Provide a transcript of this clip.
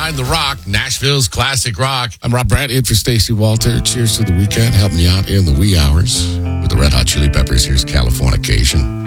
Find the Rock, Nashville's classic rock. I'm Rob Brandt, in for Stacey Walter. Cheers to the weekend, helping you out in the wee hours. With the Red Hot Chili Peppers, here's Californication.